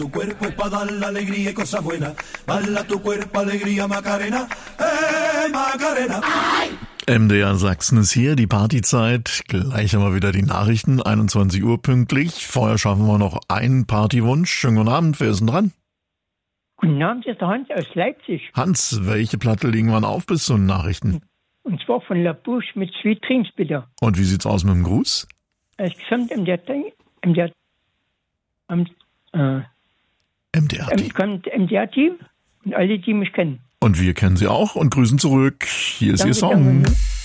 Tu cuerpo es para dar la alegría y cosas buenas. Bala tu cuerpo, alegría, Macarena. Macarena. MDR Sachsen ist hier, die Partyzeit. Gleich haben wir wieder die Nachrichten, 21 Uhr pünktlich. Vorher schaffen wir noch einen Partywunsch. Schönen guten Abend, wer ist denn dran? Guten Abend, hier ist der Hans aus Leipzig. Hans, welche Platte legen wir auf bis zu den Nachrichten? Und zwar von La Bouche mit Sweet Dreams, bitte. Und wie sieht's aus mit dem Gruß? Insgesamt MDR-Team und alle, die mich kennen. Und wir kennen Sie auch und grüßen zurück. Hier ist Ihr Song. Danke.